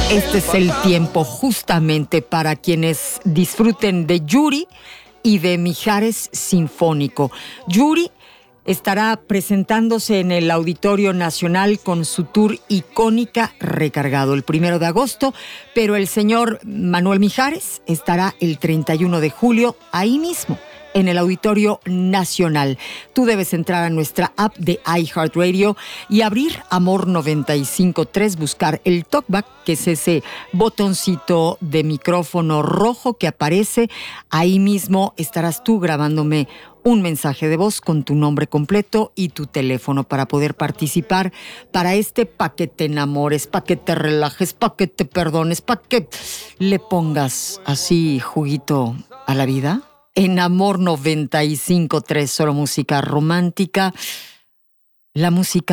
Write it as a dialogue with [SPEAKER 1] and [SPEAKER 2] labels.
[SPEAKER 1] Este es el tiempo justamente para quienes disfruten de Yuri y de Mijares Sinfónico. Yuri estará presentándose en el Auditorio Nacional con su tour Icónica Recargado el 1 de agosto, pero el señor Manuel Mijares estará el 31 de julio ahí mismo, en el Auditorio Nacional. Tú debes entrar a nuestra app de iHeartRadio y abrir Amor 95.3, buscar el talkback, que es ese botoncito de micrófono rojo que aparece. Ahí mismo estarás tú grabándome un mensaje de voz con tu nombre completo y tu teléfono para poder participar para este pa' que te enamores, pa' que te relajes, pa' que te perdones, pa' que le pongas así juguito a la vida. En Amor 95.3, solo música romántica. La música